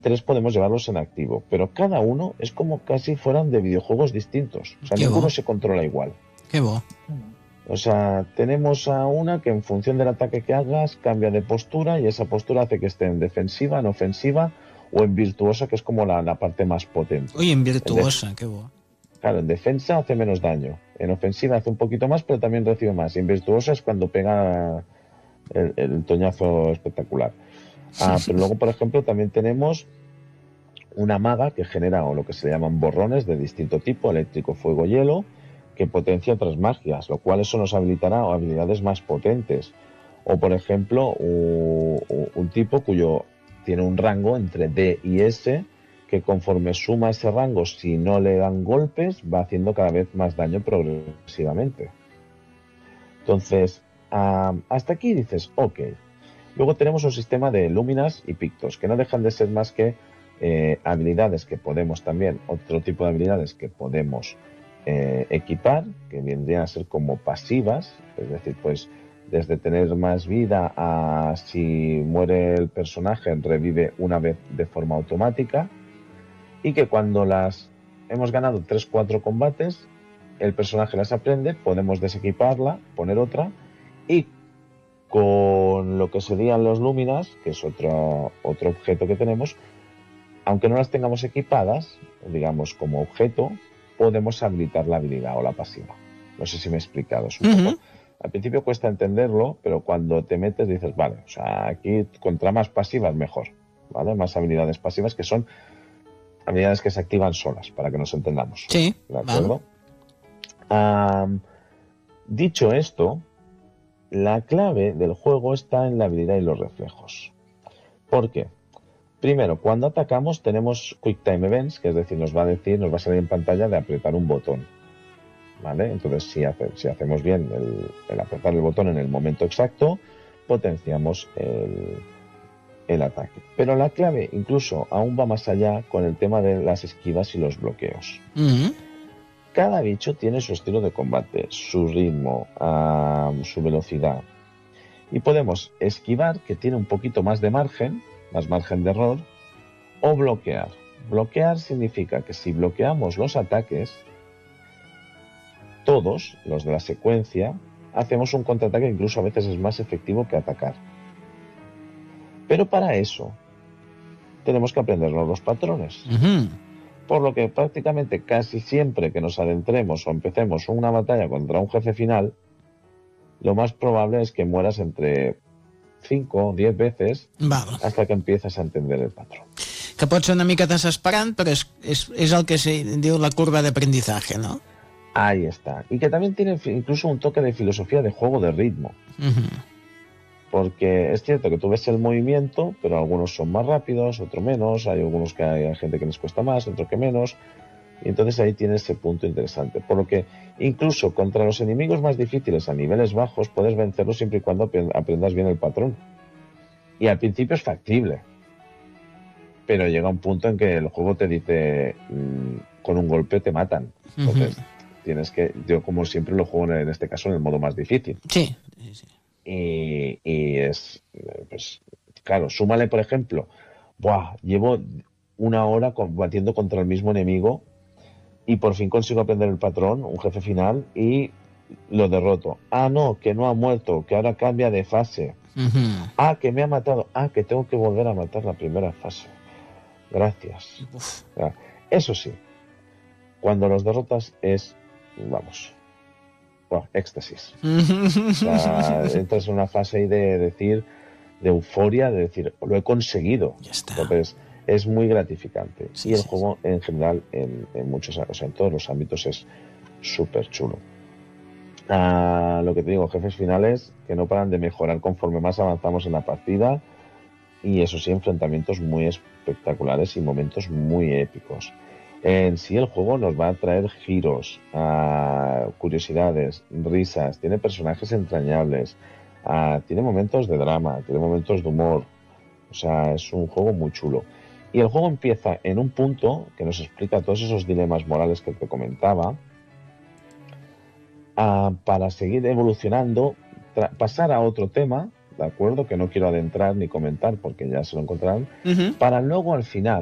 tres podemos llevarlos en activo, pero cada uno es como casi fueran de videojuegos distintos. O sea, ninguno se controla igual. Qué bo. O sea, tenemos a una que en función del ataque que hagas cambia de postura y esa postura hace que esté en defensiva, en ofensiva o en virtuosa, que es como la parte más potente. Oye, en virtuosa, qué bo. Claro, en defensa hace menos daño, en ofensiva hace un poquito más, pero también recibe más. Y en virtuosa es cuando pega el toñazo espectacular. Pero luego, por ejemplo, también tenemos una maga que genera o lo que se llaman borrones de distinto tipo, eléctrico, fuego, hielo, que potencia otras magias, lo cual eso nos habilitará a habilidades más potentes. O por ejemplo, un tipo cuyo tiene un rango entre D y S, que conforme suma ese rango, si no le dan golpes, va haciendo cada vez más daño progresivamente. Entonces, hasta aquí dices, ok. Luego tenemos un sistema de Luminas y Pictos, que no dejan de ser más que habilidades que podemos también, otro tipo de habilidades que podemos equipar, que vendrían a ser como pasivas, es decir, pues desde tener más vida a si muere el personaje revive una vez de forma automática, y que cuando las hemos ganado 3-4 combates, el personaje las aprende, podemos desequiparla, poner otra, y con lo que serían los Luminas, que es otro objeto que tenemos, aunque no las tengamos equipadas, digamos como objeto, podemos habilitar la habilidad o la pasiva. No sé si me he explicado. Es un poco, al principio cuesta entenderlo, pero cuando te metes dices, vale, o sea, aquí contra más pasivas mejor, ¿vale? Más habilidades pasivas que son habilidades que se activan solas, para que nos entendamos. Sí, ¿de acuerdo? Vale. Dicho esto, la clave del juego está en la habilidad y los reflejos. ¿Por qué? Primero, cuando atacamos tenemos Quick Time Events, que es decir, nos va a salir en pantalla de apretar un botón. ¿Vale? Entonces, si hacemos bien el apretar el botón en el momento exacto, potenciamos el ataque. Pero la clave incluso aún va más allá con el tema de las esquivas y los bloqueos. Cada bicho tiene su estilo de combate, su ritmo, su velocidad. Y podemos esquivar, que tiene un poquito más de margen, más margen de error, o bloquear. Bloquear significa que si bloqueamos los ataques, todos los de la secuencia, hacemos un contraataque que incluso a veces es más efectivo que atacar. Pero para eso tenemos que aprendernos los patrones. Por lo que prácticamente casi siempre que nos adentremos o empecemos una batalla contra un jefe final, lo más probable es que mueras entre 5 o 10 veces hasta que empiezas a entender el patrón. Que pot ser una mica desesperant, però és el que se diu la curva de aprendizaje, ¿no? Ahí está. Y que también tiene incluso un toque de filosofía de juego de ritmo. Porque es cierto que tú ves el movimiento, pero algunos son más rápidos, otros menos. Hay algunos que hay gente que les cuesta más, otros que menos. Y entonces ahí tienes ese punto interesante. Por lo que incluso contra los enemigos más difíciles a niveles bajos puedes vencerlos siempre y cuando aprendas bien el patrón. Y al principio es factible. Pero llega un punto en que el juego te dice con un golpe te matan. Entonces tienes que, yo como siempre lo juego en este caso en el modo más difícil. Sí. Y es, pues claro, súmale por ejemplo, llevo 1 hora combatiendo contra el mismo enemigo y por fin consigo aprender el patrón, un jefe final, y lo derroto. No, que no ha muerto, que ahora cambia de fase. Que me ha matado. Que tengo que volver a matar la primera fase. Gracias. Eso sí, cuando los derrotas es, vamos, éxtasis. O sea, entras en una fase ahí de decir, de euforia, de decir, lo he conseguido. Ya está. Entonces, es muy gratificante. Y el juego, en general, en muchos, o sea, en todos los ámbitos, es súper chulo. Lo que te digo, jefes finales que no paran de mejorar conforme más avanzamos en la partida. Y eso sí, enfrentamientos muy espectaculares y momentos muy épicos. En sí el juego nos va a traer giros, curiosidades, risas, tiene personajes entrañables, tiene momentos de drama, tiene momentos de humor. O sea, es un juego muy chulo. Y el juego empieza en un punto que nos explica todos esos dilemas morales que te comentaba, para seguir evolucionando, pasar a otro tema, ¿de acuerdo? Que no quiero adentrar ni comentar porque ya se lo encontrarán, Ujú. para luego al final